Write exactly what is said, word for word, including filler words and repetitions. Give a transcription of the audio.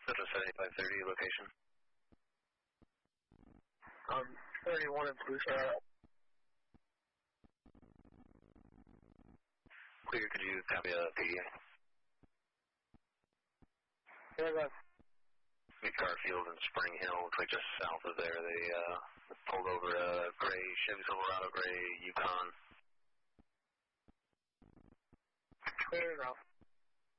Central seventy-five thirty location. Um, thirty-one and Blue Star. Clear, could you copy a P D A? Yeah, go. Mid Garfield and Spring Hill, looks like just south of there. They uh, pulled over a gray Chevy Silverado, gray Yukon. Clear now.